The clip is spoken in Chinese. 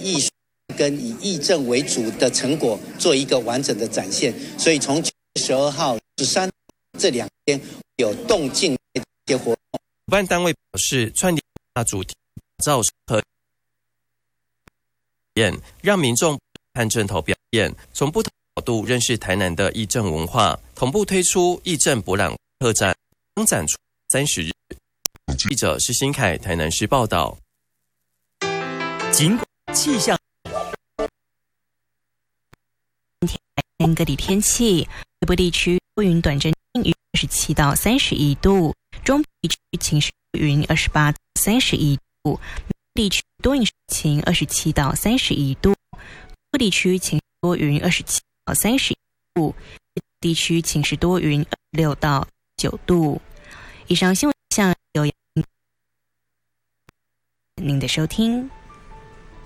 艺术跟以议政为主的成果做一个完整的展现。所以从12号、13号这2天有动静的一些活动。 主办单位表示，串联大主题，造和让民众看阵头表演，从不同角度认识台南的议政文化，同步推出议政博览特展，将展出30日。记者施新凯台南市报道。 尽管气象天各地天气，北部地区多云短阵雨27到31度，中部地区晴时云28到31度，地区多云晴27到31度，东部地区晴多云27到31度，地区晴时多云26到9度。以上新闻项由您的收听。